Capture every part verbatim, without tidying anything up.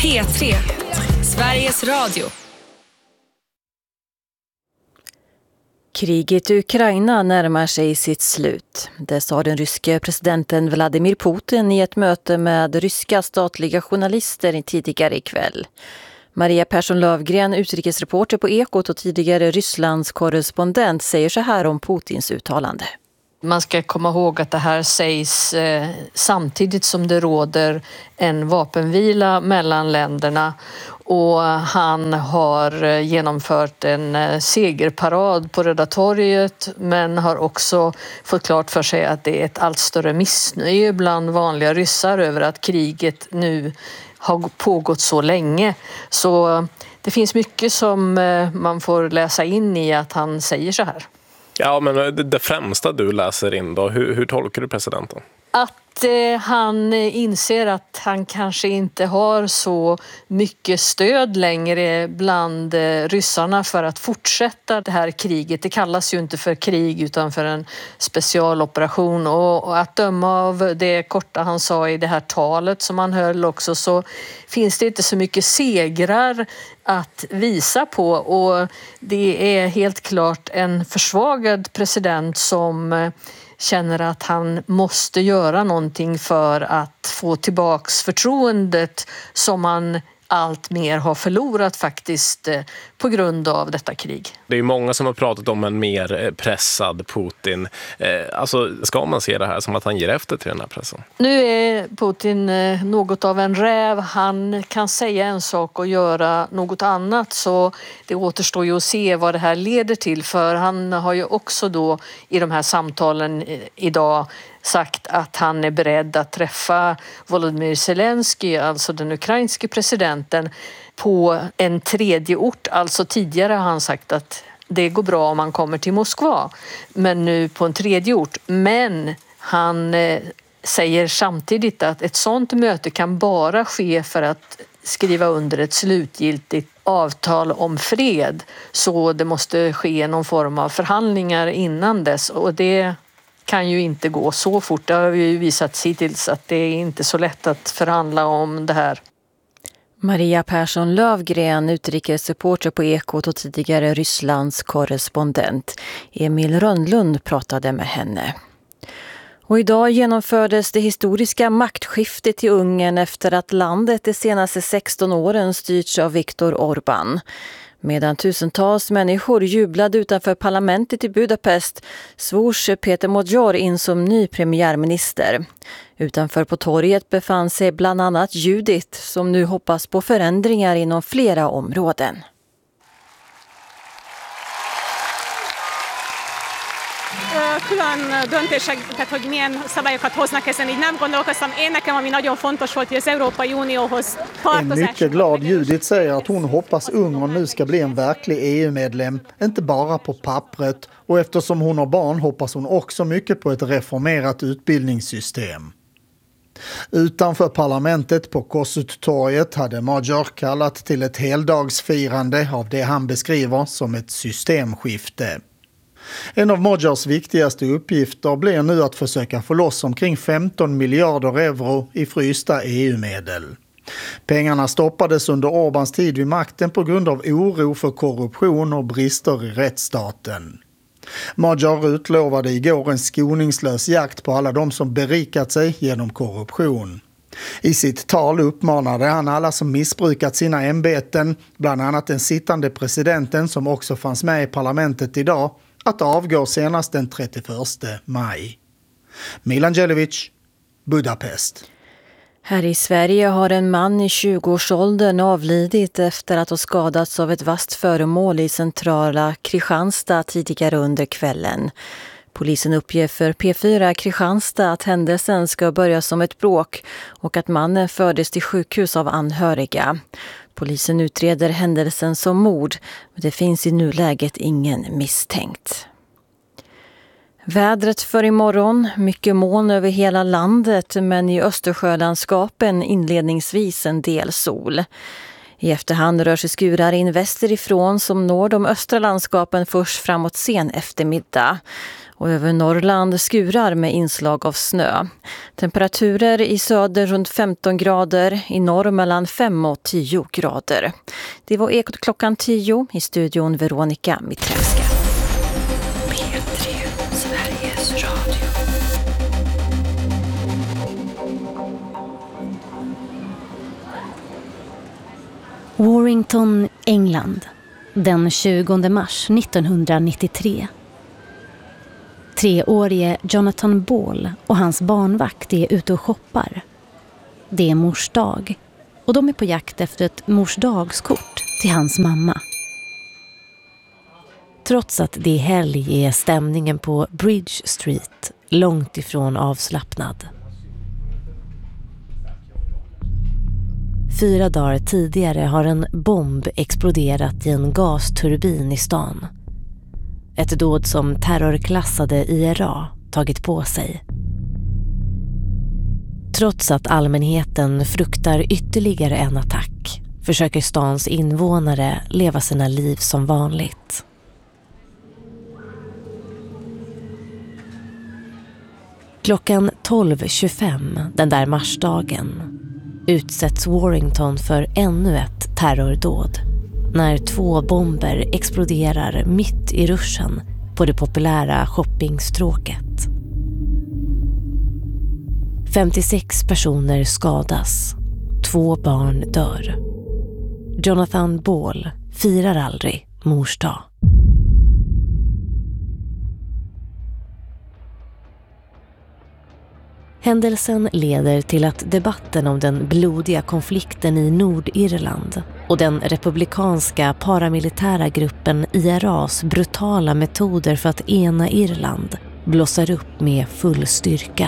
P tre, Sveriges Radio. Kriget i Ukraina närmar sig sitt slut. Det sa den ryske presidenten Vladimir Putin i ett möte med ryska statliga journalister tidigare ikväll. Maria Persson-Lövgren, utrikesreporter på Ekot och tidigare Rysslands korrespondent, säger så här om Putins uttalande. Man ska komma ihåg att det här sägs eh, samtidigt som det råder en vapenvila mellan länderna, och han har genomfört en eh, segerparad på Röda torget, men har också fått klart för sig att det är ett allt större missnöje bland vanliga ryssar över att kriget nu har pågått så länge. Så det finns mycket som eh, man får läsa in i att han säger så här. Ja, men det främsta du läser in då, hur, hur tolkar du presidenten? Att eh, han inser att han kanske inte har så mycket stöd längre bland eh, ryssarna för att fortsätta det här kriget. Det kallas ju inte för krig utan för en specialoperation, och, och att döma av det korta han sa i det här talet som han höll också, så finns det inte så mycket segrar att visa på, och det är helt klart en försvagad president som eh, känner att han måste göra någonting för att få tillbaks förtroendet som han allt mer har förlorat faktiskt på grund av detta krig. Det är många som har pratat om en mer pressad Putin. Alltså, ska man se det här som att han ger efter till den här pressen? Nu är Putin något av en räv. Han kan säga en sak och göra något annat, så det återstår ju att se vad det här leder till, för han har ju också då i de här samtalen idag sagt att han är beredd att träffa Volodymyr Zelensky, alltså den ukrainske presidenten, på en tredje ort. Alltså tidigare har han sagt att det går bra om man kommer till Moskva, men nu på en tredje ort. Men han eh, säger samtidigt att ett sånt möte kan bara ske för att skriva under ett slutgiltigt avtal om fred. Så det måste ske någon form av förhandlingar innan dess, och det kan ju inte gå så fort. Det har ju visat hittills att det är inte så lätt att förhandla om det här. Maria Persson-Lövgren, utrikesreporter på Ekot och tidigare Rysslands korrespondent. Emil Rönnlund pratade med henne. Och idag genomfördes det historiska maktskiftet i Ungern efter att landet de senaste sexton åren styrts av Viktor Orbán. Medan tusentals människor jublade utanför parlamentet i Budapest svors Peter Magyar in som ny premiärminister. Utanför på torget befann sig bland annat Judith, som nu hoppas på förändringar inom flera områden. Külön döntések, tehát hogy milyen szabályokat hoznak, ezen így nem gondolkoztam. Én nekem, ami nagyon fontos volt, hogy az Európai Unióhoz tartozás. En mycket glad Judith säger att hon hoppas Ungern nu ska bli en verklig E U-medlem, inte bara på pappret. Och eftersom hon har barn hoppas hon också mycket på ett reformerat utbildningssystem. Utanför parlamentet på Kossuth-torget hade Magyar kallat till ett heldagsfirande av det han beskriver som ett systemskifte. En av Magyars viktigaste uppgifter blir nu att försöka få loss omkring femton miljarder euro i frysta E U-medel. Pengarna stoppades under Orbáns tid vid makten på grund av oro för korruption och brister i rättsstaten. Magyar utlovade igår en skoningslös jakt på alla de som berikat sig genom korruption. I sitt tal uppmanade han alla som missbrukat sina ämbeten, bland annat den sittande presidenten som också fanns med i parlamentet idag, att avgå senast den trettioförsta maj. Milan Djelevic, Budapest. Här i Sverige har en man i tjugoårsåldern avlidit efter att ha skadats av ett vasst föremål i centrala Kristianstad tidigare under kvällen. Polisen uppger för P fyra Kristianstad att händelsen ska börja som ett bråk och att mannen fördes till sjukhus av anhöriga. Polisen utreder händelsen som mord, men det finns i nuläget ingen misstänkt. Vädret för imorgon, mycket moln över hela landet, men i Östersjölandskapen inledningsvis en del sol. I efterhand rör sig skurar in västerifrån som når de östra landskapen först framåt sen eftermiddag. Och över Norrland skurar med inslag av snö. Temperaturer i söder runt femton grader, i norr mellan fem och tio grader. Det var Ekot klockan tio, i studion Veronica Mitrevska. P tre, Sveriges Radio. Warrington, England, den tjugonde mars nittonhundranittiotre. Treårige Jonathan Ball och hans barnvakt är ute och shoppar. Det är mors dag och de är på jakt efter ett morsdagskort till hans mamma. Trots att det är helg är stämningen på Bridge Street långt ifrån avslappnad. Fyra dagar tidigare har en bomb exploderat i en gasturbin i stan. Ett dåd som terrorklassade I R A tagit på sig. Trots att allmänheten fruktar ytterligare en attack försöker stans invånare leva sina liv som vanligt. Klockan tolv tjugofem den där marsdagen utsätts Warrington för ännu ett terrordåd när två bomber exploderar mitt i ruschen på det populära shoppingstråket. femtiosex personer skadas, två barn dör. Jonathan Ball firar aldrig mors dag. Händelsen leder till att debatten om den blodiga konflikten i Nordirland och den republikanska paramilitära gruppen I R A:s brutala metoder för att ena Irland blossar upp med full styrka.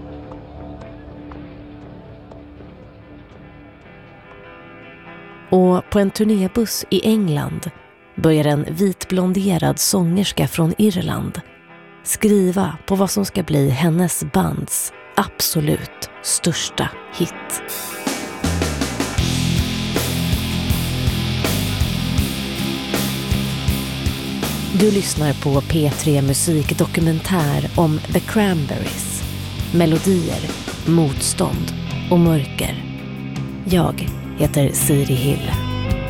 Och på en turnébuss i England börjar en vitblonderad sångerska från Irland skriva på vad som ska bli hennes bands absolut största hit. Du lyssnar på P tre musikdokumentär om The Cranberries. Melodier, motstånd och mörker. Jag heter Siri Hill.